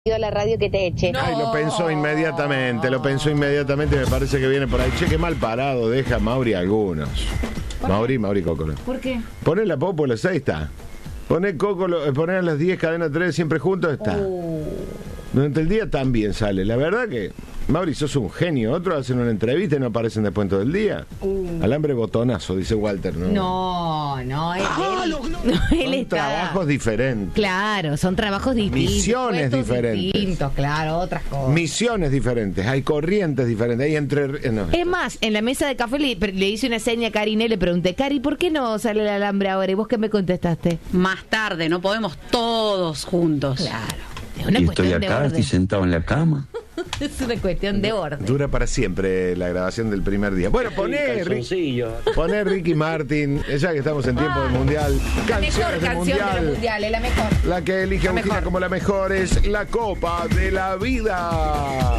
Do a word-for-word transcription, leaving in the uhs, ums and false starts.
a la radio que te eche. No. Ay, lo pensó inmediatamente, lo pensó inmediatamente, me parece que viene por ahí. Che, qué mal parado, deja Mauri algunos. Mauri, Mauri Cocolo. ¿Por qué? Poné la Popo a las seis, está. Poné Cocolo, eh, poné a las diez, Cadena tres, siempre juntos, está. Uh. Durante el día también sale. La verdad que, Mauri, sos un genio. Otros hacen una entrevista y no aparecen después en todo el día. Uh. Alambre botonazo, dice Walter, ¿no? No, no, él, Ah, él, no, no. no, él Son está... trabajos diferentes. Claro, son trabajos distintos. Misiones puestos diferentes. Distintos, claro, otras cosas. Misiones diferentes, hay corrientes diferentes, hay entre... eh, no. Es más, en la mesa de café le, le hice una seña a Karine y le pregunté, Cari, ¿por qué no sale el alambre ahora? ¿Y vos qué me contestaste? Más tarde, no podemos todos juntos. Claro, es una Y cuestión estoy de acá, orden. estoy sentado en la cama. Es una cuestión de orden. Dura para siempre la grabación del primer día. Bueno, poné, Ricky, poné Ricky Martin, ya que estamos en tiempo del mundial. La mejor Canciones del canción mundial. del mundial, es la mejor. La que elige La Agustina mejor. como la mejor es la Copa de la Vida.